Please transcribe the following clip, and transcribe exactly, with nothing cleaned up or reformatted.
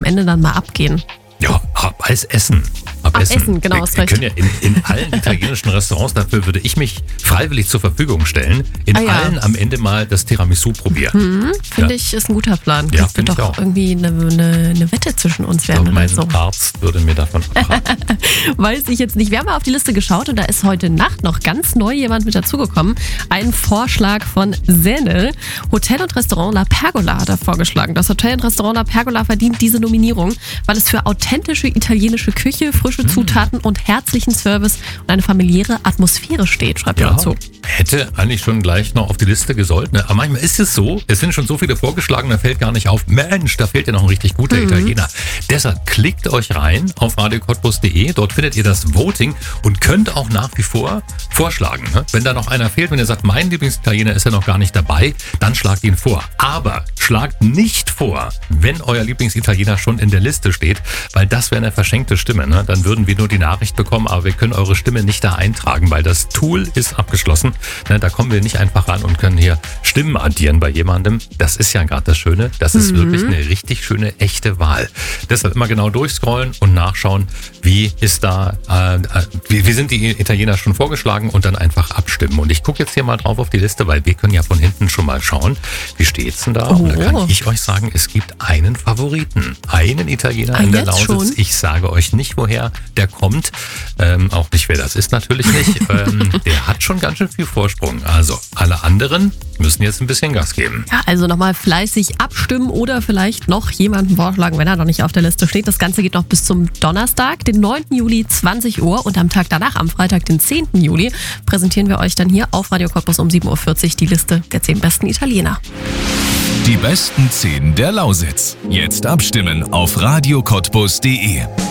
Ende dann mal abgehen. Ja, ab Eis essen. Ab, Ab Essen. Essen, genau, Wir, hast wir recht. können ja in, in allen italienischen Restaurants, dafür würde ich mich freiwillig zur Verfügung stellen, in Ah, ja. allen am Ende mal das Tiramisu probieren. Mhm, Finde Ja. ich, ist ein guter Plan. Ja, Das find wird ich doch auch. irgendwie eine, eine, eine Wette zwischen uns Ich werden glaube, oder mein so. Arzt würde mir davon abraten. Weiß ich jetzt nicht. Wir haben mal auf die Liste geschaut und da ist heute Nacht noch ganz neu jemand mit dazugekommen. Ein Vorschlag von Senne. Hotel und Restaurant La Pergola hat er vorgeschlagen. Das Hotel und Restaurant La Pergola verdient diese Nominierung, weil es für authentische italienische Küche, frische Zutaten und herzlichen Service und eine familiäre Atmosphäre steht, schreibt er Ja, dazu. hätte eigentlich schon gleich noch auf die Liste gesollt. Ne? Aber manchmal ist es so, es sind schon so viele vorgeschlagen, da fällt gar nicht auf, Mensch, da fehlt ja noch ein richtig guter Mhm. Italiener. Deshalb klickt euch rein auf radio cottbus punkt de, dort findet ihr das Voting und könnt auch nach wie vor vorschlagen. Ne? Wenn da noch einer fehlt, wenn ihr sagt, mein Lieblingsitaliener ist ja noch gar nicht dabei, dann schlagt ihn vor. Aber schlagt nicht vor, wenn euer Lieblingsitaliener schon in der Liste steht, weil das wäre eine verschenkte Stimme. Ne? Dann würden wir nur die Nachricht bekommen, aber wir können eure Stimme nicht da eintragen, weil das Tool ist abgeschlossen. Ne? Da kommen wir nicht einfach ran und können hier Stimmen addieren bei jemandem. Das ist ja gerade das Schöne. Das ist wirklich eine richtig schöne, echte Wahl. Deshalb immer genau durchscrollen und nachschauen, wie ist da, äh, äh, wie, wie sind die Italiener schon vorgeschlagen und dann einfach abstimmen. Und ich gucke jetzt hier mal drauf auf die Liste, weil wir können ja von hinten schon mal schauen, wie steht's denn da? Und da kann Oh. ich euch sagen, es gibt einen Favoriten, einen Italiener Ah, in der jetzt Lausitz. schon? Ich sage euch nicht, woher der kommt. Ähm, auch nicht, wer das ist, natürlich nicht. ähm, der hat schon ganz schön viel Vorsprung. Also alle anderen müssen jetzt ein bisschen Gas geben. Ja, also nochmal fleißig abstimmen oder vielleicht noch jemanden vorschlagen, wenn er noch nicht auf der Liste steht. Das Ganze geht noch bis zum Donnerstag, den neunten Juli, zwanzig Uhr. Und am Tag danach, am Freitag, den zehnten Juli, präsentieren wir euch dann hier auf Radio Cottbus um sieben Uhr vierzig die Liste der zehn besten Italiener. Die besten zehn der Lausitz. Jetzt abstimmen auf radio cottbus punkt de.